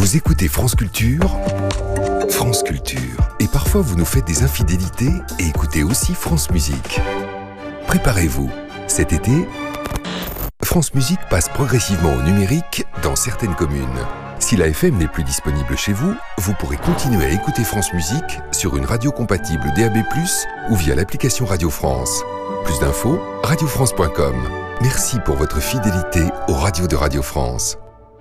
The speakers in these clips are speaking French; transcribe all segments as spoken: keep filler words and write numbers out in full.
Vous écoutez France Culture, France Culture. Et parfois vous nous faites des infidélités et écoutez aussi France Musique. Préparez-vous, cet été, France Musique passe progressivement au numérique dans certaines communes. Si la F M n'est plus disponible chez vous, vous pourrez continuer à écouter France Musique sur une radio compatible D A B plus, ou via l'application Radio France. Plus d'infos, radio france point com. Merci pour votre fidélité aux radios de Radio France.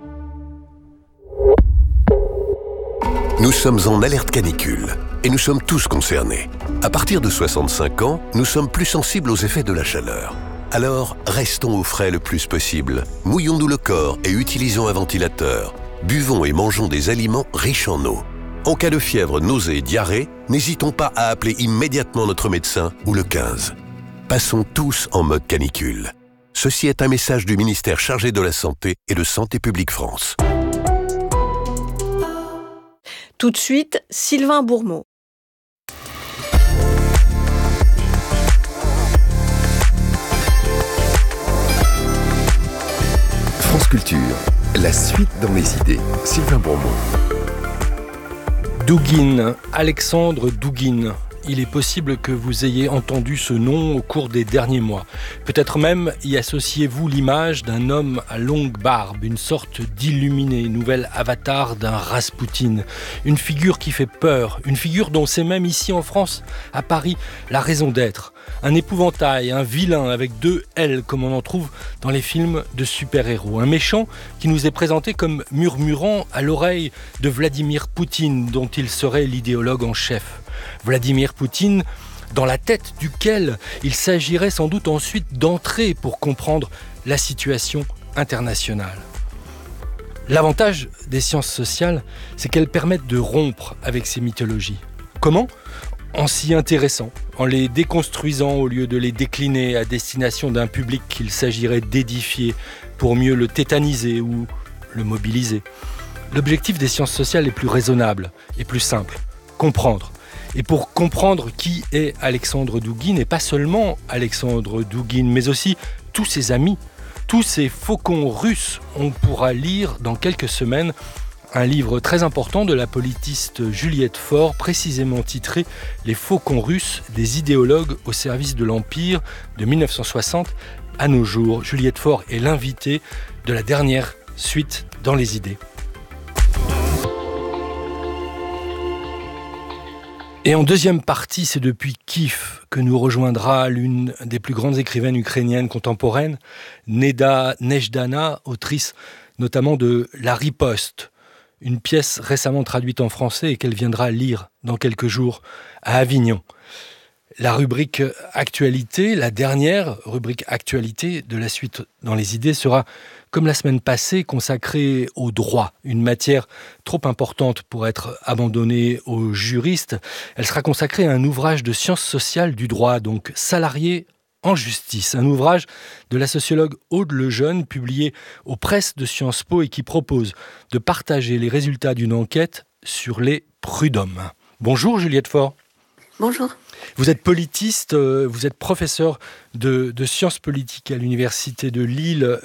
Nous sommes en alerte canicule et nous sommes tous concernés. À partir de soixante-cinq ans, nous sommes plus sensibles aux effets de la chaleur. Alors, restons au frais le plus possible. Mouillons-nous le corps et utilisons un ventilateur. Buvons et mangeons des aliments riches en eau. En cas de fièvre, nausées et diarrhée, n'hésitons pas à appeler immédiatement notre médecin ou le quinze. Passons tous en mode canicule. Ceci est un message du ministère chargé de la Santé et de Santé publique France. Tout de suite, Sylvain Bourmeau. France Culture, la suite dans les idées. Sylvain Bourmeau. Douguine, Alexandre Douguine. Il est possible que vous ayez entendu ce nom au cours des derniers mois. Peut-être même y associez-vous l'image d'un homme à longue barbe, une sorte d'illuminé, nouvel avatar d'un Raspoutine. Une figure qui fait peur, une figure dont c'est même ici en France, à Paris, la raison d'être. Un épouvantail, un vilain avec deux L comme on en trouve dans les films de super-héros. Un méchant qui nous est présenté comme murmurant à l'oreille de Vladimir Poutine, dont il serait l'idéologue en chef. Vladimir Poutine, dans la tête duquel il s'agirait sans doute ensuite d'entrer pour comprendre la situation internationale. L'avantage des sciences sociales, c'est qu'elles permettent de rompre avec ces mythologies. Comment ? En s'y intéressant, en les déconstruisant au lieu de les décliner à destination d'un public qu'il s'agirait d'édifier pour mieux le tétaniser ou le mobiliser. L'objectif des sciences sociales est plus raisonnable et plus simple, comprendre. Et pour comprendre qui est Alexandre Douguine, et pas seulement Alexandre Douguine, mais aussi tous ses amis, tous ces faucons russes, on pourra lire dans quelques semaines un livre très important de la politiste Juliette Faure, précisément titré « Les faucons russes, des idéologues au service de l'Empire de dix-neuf cent soixante à nos jours ». Juliette Faure est l'invitée de la dernière suite dans les idées. Et en deuxième partie, c'est depuis Kiev que nous rejoindra l'une des plus grandes écrivaines ukrainiennes contemporaines, Neda Nejdana, autrice notamment de La Riposte, une pièce récemment traduite en français et qu'elle viendra lire dans quelques jours à Avignon. La rubrique Actualité, la dernière rubrique Actualité de la suite dans les idées sera, comme la semaine passée, consacrée au droit, une matière trop importante pour être abandonnée aux juristes. Elle sera consacrée à un ouvrage de sciences sociales du droit, donc Salariés en justice, un ouvrage de la sociologue Aude Lejeune, publié aux presses de Sciences Po et qui propose de partager les résultats d'une enquête sur les prud'hommes. Bonjour Juliette Faure. Bonjour. Vous êtes politiste, vous êtes professeur de, de sciences politiques à l'Université de Lille.